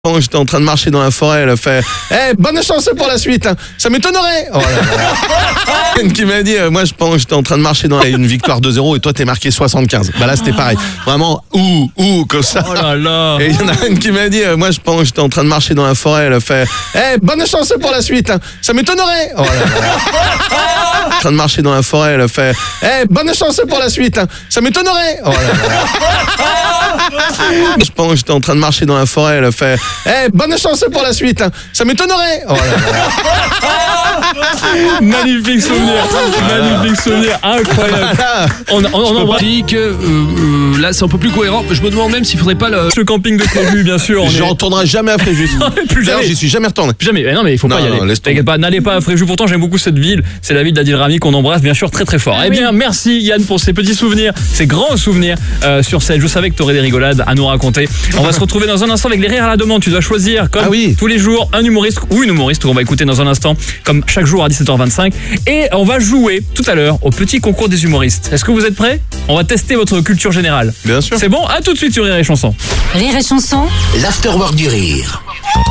Pendant que j'étais en train de marcher dans la forêt, elle a fait bonne chance pour la suite, hein. Ça m'étonnerait. Oh là là. Qui m'a dit pendant que j'étais en train de marcher dans une victoire 2-0 et toi t'es marqué 75. Bah là c'était pareil. Vraiment comme ça. Oh là là. Et il y en a une qui m'a dit pendant que j'étais en train de marcher dans la forêt, elle a fait bonne chance pour la suite, hein. Ça m'étonnerait. Oh là là. En train de marcher dans la forêt, elle a fait bonne chance pour la suite, hein. Ça m'étonnerait. Oh là là. Pendant que j'étais en train de marcher dans la forêt, elle a fait bonne chance pour la suite, hein. Ça m'étonnerait. Oh là là. Magnifique souvenir. Magnifique souvenir. Incroyable. On embrasse. Là, c'est un peu plus cohérent. Je me demande même s'il faudrait pas Ce camping de Fréjus, bien sûr. Je retournerai jamais à Fréjus. Plus D'ailleurs, jamais. j'y suis jamais retourné. Jamais. Mais non, mais il faut pas y aller. laisse tomber. T'inquiète pas, n'allez pas à Fréjus. Pourtant, j'aime beaucoup cette ville. C'est la ville d'Adil Rami qu'on embrasse, bien sûr, très très fort. Eh bien, merci Yann pour ces petits souvenirs, ces grands souvenirs sur scène. Je savais que tu aurais des rigolades à nous raconter. On va se retrouver dans un instant avec les rires à la demande. Tu dois choisir, comme tous les jours, un humoriste ou une humoriste qu'on va écouter dans un instant, comme chaque jour à 17h25. Et on va jouer tout à l'heure au petit concours des humoristes. Est-ce que vous êtes prêts? On va tester votre culture générale. Bien sûr. C'est bon? À tout de suite sur Rire et Chanson. Rire et Chanson. L'afterwork du rire.